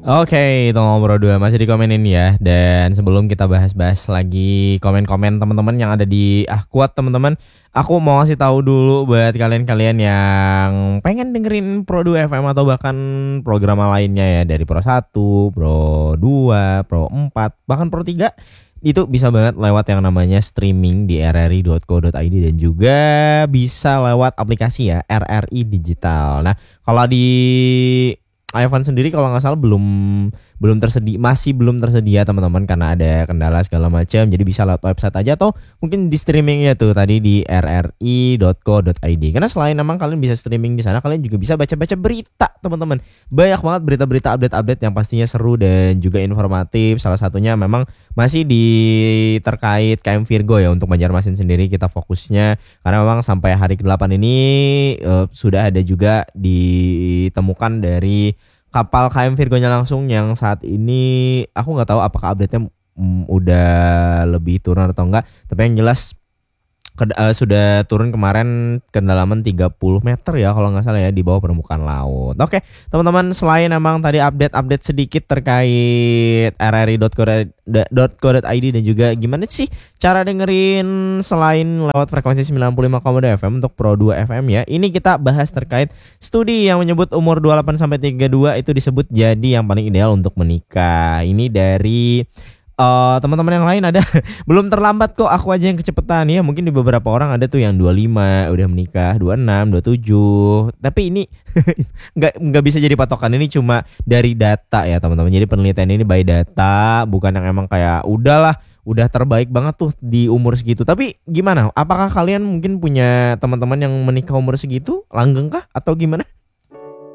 Oke, itu ngobrol dua masih di komen ini ya. Dan sebelum kita bahas-bahas lagi komen-komen teman-teman yang ada di kuat teman-teman, aku mau ngasih tahu dulu buat kalian-kalian yang pengen dengerin Pro 2 FM atau bahkan program lainnya ya dari Pro 1, Pro 2, Pro 4, bahkan Pro 3 itu bisa banget lewat yang namanya streaming di rri.co.id dan juga bisa lewat aplikasi ya RRI Digital. Nah, kalau di iPhone sendiri kalau nggak salah belum tersedia, masih belum tersedia teman-teman karena ada kendala segala macam. Jadi bisa lewat website aja atau mungkin di streamingnya tuh tadi di rri.co.id. Karena selain emang kalian bisa streaming di sana, kalian juga bisa baca-baca berita teman-teman. Banyak banget berita-berita update-update yang pastinya seru dan juga informatif. Salah satunya memang masih di terkait KM Virgo ya untuk Banjarmasin sendiri kita fokusnya karena memang sampai hari ke-8 ini sudah ada juga ditemukan dari kapal KM Virgonya langsung yang saat ini aku nggak tahu apakah update-nya udah lebih turun atau enggak, tapi yang jelas sudah turun kemarin kedalaman 30 meter ya kalau nggak salah ya di bawah permukaan laut. Oke, teman-teman selain emang tadi update-update sedikit terkait rri.co.id dan juga gimana sih cara dengerin selain lewat frekuensi 95,2 FM untuk Pro 2 FM ya. Ini kita bahas terkait studi yang menyebut umur 28 sampai 32 itu disebut jadi yang paling ideal untuk menikah. Ini dari teman-teman yang lain ada belum terlambat kok, aku aja yang kecepatan ya. Mungkin di beberapa orang ada tuh yang 25 udah menikah, 26, 27. Tapi ini nggak bisa jadi patokan, ini cuma dari data ya teman-teman. Jadi penelitian ini by data, bukan yang emang kayak udah terbaik banget tuh di umur segitu. Tapi gimana? Apakah kalian mungkin punya teman-teman yang menikah umur segitu? Langgeng kah atau gimana?